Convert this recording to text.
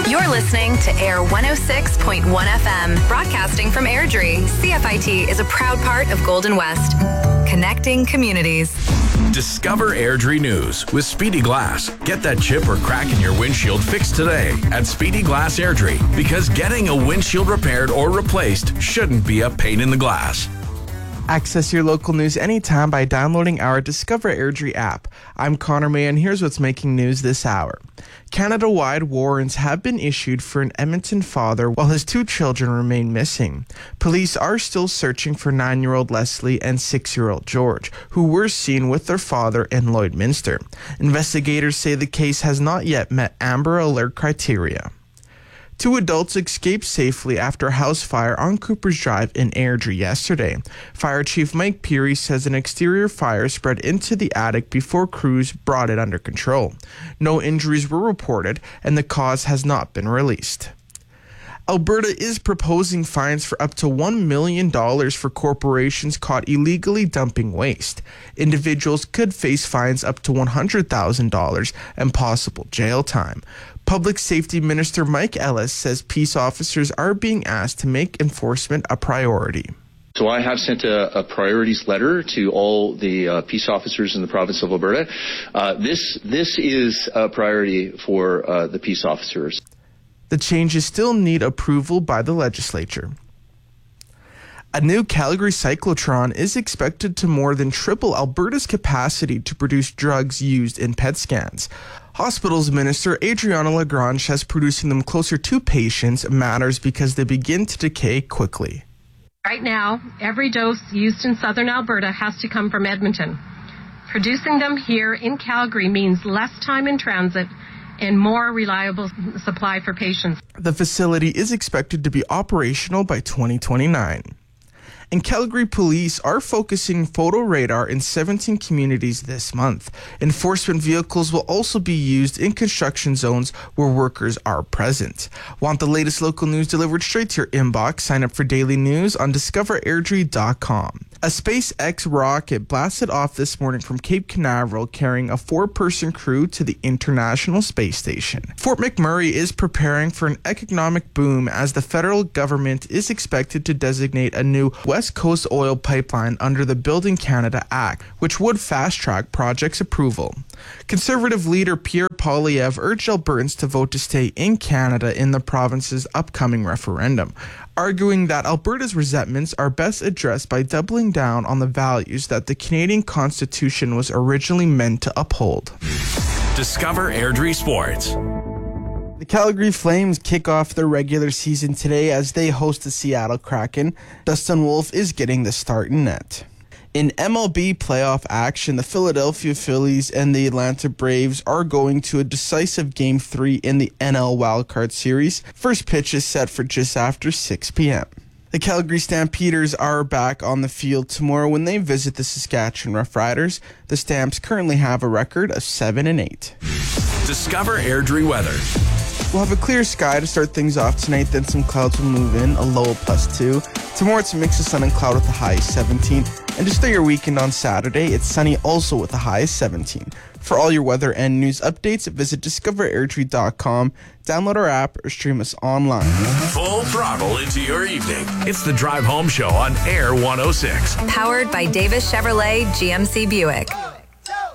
You're listening to Air 106.1 FM, broadcasting from Airdrie. CFIT is a proud part of Golden West, connecting communities. Discover Airdrie News with Speedy Glass. Get that chip or crack in your windshield fixed today at Speedy Glass Airdrie, because getting a windshield repaired or replaced shouldn't be a pain in the glass. Access your local news anytime by downloading our Discover Airdrie app. I'm Connor May, and here's what's making news this hour. Canada-wide warrants have been issued for an Edmonton father while his two children remain missing. Police are still searching for 9-year-old Leslie and 6-year-old George, who were seen with their father in Lloydminster. Investigators say the case has not yet met Amber Alert criteria. 2 adults escaped safely after a house fire on Cooper's Drive in Airdrie yesterday. Fire Chief Mike Peary says an exterior fire spread into the attic before crews brought it under control. No injuries were reported, and the cause has not been released. Alberta is proposing fines for up to $1 million for corporations caught illegally dumping waste. Individuals could face fines up to $100,000 and possible jail time. Public Safety Minister Mike Ellis says peace officers are being asked to make enforcement a priority. So I have sent a priorities letter to all the peace officers in the province of Alberta. This is a priority for the peace officers. The changes still need approval by the legislature. A new Calgary cyclotron is expected to more than triple Alberta's capacity to produce drugs used in PET scans. Hospitals Minister Adriana Lagrange says producing them closer to patients matters because they begin to decay quickly. Right now, every dose used in southern Alberta has to come from Edmonton. Producing them here in Calgary means less time in transit and more reliable supply for patients. The facility is expected to be operational by 2029. And Calgary police are focusing photo radar in 17 communities this month. Enforcement vehicles will also be used in construction zones where workers are present. Want the latest local news delivered straight to your inbox? Sign up for daily news on discoverairdrie.com. A SpaceX rocket blasted off this morning from Cape Canaveral carrying a 4-person crew to the International Space Station. Fort McMurray is preparing for an economic boom as the federal government is expected to designate a new West Coast oil pipeline under the Building Canada Act, which would fast-track project's approval. Conservative leader Pierre Poilievre urged Albertans to vote to stay in Canada in the province's upcoming referendum, arguing that Alberta's resentments are best addressed by doubling down on the values that the Canadian Constitution was originally meant to uphold. Discover Airdrie Sports. The Calgary Flames kick off their regular season today as they host the Seattle Kraken. Dustin Wolf is getting the start in net. In MLB playoff action, the Philadelphia Phillies and the Atlanta Braves are going to a decisive Game 3 in the NL Wildcard Series. First pitch is set for just after 6 p.m. The Calgary Stampeders are back on the field tomorrow when they visit the Saskatchewan Roughriders. The Stamps currently have a record of 7-8. Discover Airdrie weather. We'll have a clear sky to start things off tonight, then some clouds will move in, a low of +2. Tomorrow it's a mix of sun and cloud with a high of 17. And to start your weekend on Saturday, it's sunny also with a high of 17. For all your weather and news updates, visit discoverairdrie.com, download our app, or stream us online. Full throttle into your evening. It's the Drive Home Show on Air 106. Powered by Davis Chevrolet GMC Buick.